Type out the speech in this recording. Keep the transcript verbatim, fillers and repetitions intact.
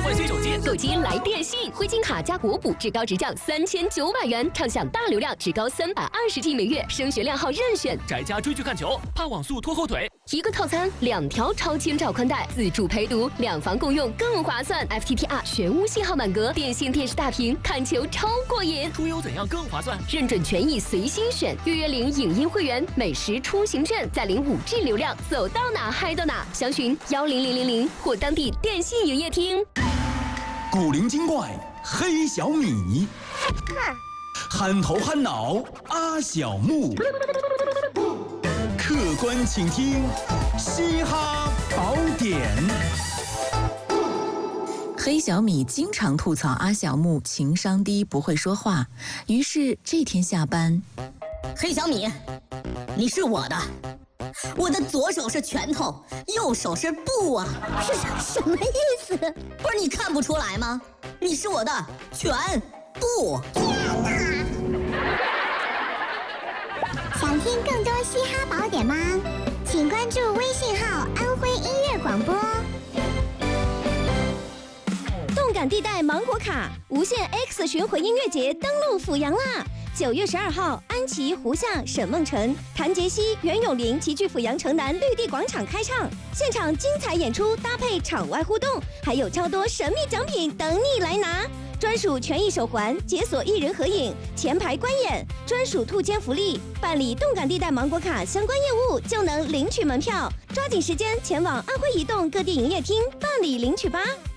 换新手机， 手机来电信，汇金卡加国补，至高直降三千九百元，畅享大流量，至高三百二十 G 每月，升学靓号任选。 宅家追剧看球，怕网速拖后腿。 一个套餐，两条超千兆宽带，自助陪读，两房共用更划算。F T T R 全屋信号满格，电信电视大屏，看球超过瘾。 出游怎样更划算？ 认准权益随心选，预约领影音会员，每时出行券，再领五 G 流量，走到哪嗨到哪。详询幺零零零零或当地电信营业厅。 古灵精怪黑小米，憨头憨脑阿小木，客观倾听嘻哈宝典。 黑小米经常吐槽阿小木情商低，不会说话。于是这天下班， 黑小米，你是我的，我的左手是拳头，右手是布啊， 是什么意思？ 不是你看不出来吗？你是我的拳布。 天哪！想听更多嘻哈宝典吗？请关注微信号安徽音乐广播。 动感地带芒果卡无限 X 巡回音乐节登陆阜阳啦！九月十二号，安琪、胡夏、沈梦辰、谭杰希、袁咏琳齐聚阜阳城南绿地广场开唱，现场精彩演出搭配场外互动，还有超多神秘奖品等你来拿。专属权益手环、解锁艺人合影、前排观演、专属兔签福利，办理动感地带芒果卡相关业务就能领取门票，抓紧时间前往安徽移动各地营业厅办理领取吧。